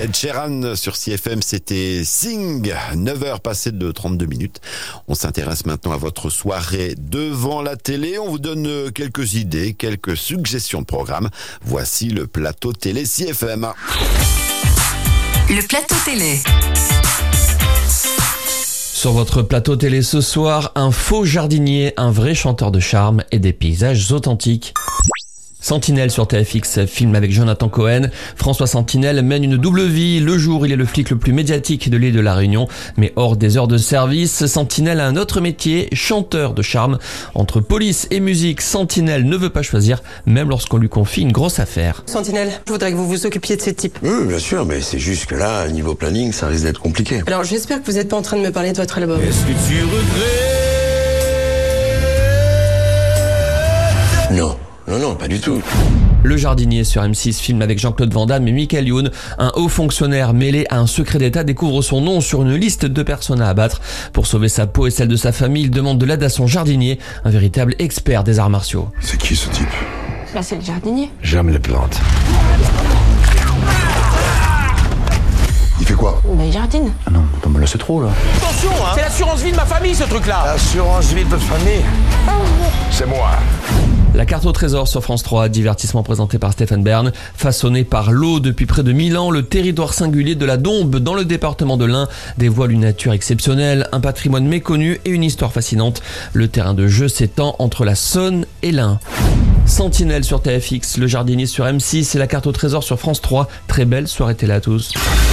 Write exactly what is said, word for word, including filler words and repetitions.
C'était Ed Sheeran sur C F M, c'était Sing, neuf heures passées de trente-deux minutes. On s'intéresse maintenant à votre soirée devant la télé. On vous donne quelques idées, quelques suggestions de programmes. Voici le plateau télé C F M. Le plateau télé. Sur votre plateau télé ce soir, un faux jardinier, un vrai chanteur de charme et des paysages authentiques. Sentinelle sur T F X, film avec Jonathan Cohen. François Sentinelle mène une double vie. Le jour, il est le flic le plus médiatique de l'île de la Réunion. Mais hors des heures de service, Sentinelle a un autre métier, chanteur de charme. Entre police et musique, Sentinelle ne veut pas choisir, même lorsqu'on lui confie une grosse affaire. Sentinelle, je voudrais que vous vous occupiez de ces types. Oui, bien sûr, mais c'est juste que là, niveau planning, ça risque d'être compliqué. Alors j'espère que vous n'êtes pas en train de me parler de votre album. Est-ce que tu regrettes? Non. Non, non, pas du tout. Le jardinier sur M six, film avec Jean-Claude Van Damme et Michael Youn. Un haut fonctionnaire mêlé à un secret d'État découvre son nom sur une liste de personnes à abattre. Pour sauver sa peau et celle de sa famille, il demande de l'aide à son jardinier, un véritable expert des arts martiaux. C'est qui ce type? Là, c'est le jardinier. J'aime les plantes. Il fait quoi? Bah, il jardine. Ah non, non mais là c'est trop là. Attention, hein, c'est l'assurance vie de ma famille ce truc-là. L'assurance vie de votre famille? C'est moi. La carte au trésor sur France trois, divertissement présenté par Stéphane Bern. Façonné par l'eau depuis près de mille ans, le territoire singulier de la Dombes dans le département de l'Ain dévoile une nature exceptionnelle, un patrimoine méconnu et une histoire fascinante. Le terrain de jeu s'étend entre la Saône et l'Ain. Sentinelle sur T F X, le jardinier sur M six et la carte au trésor sur France trois. Très belle soirée télé à tous.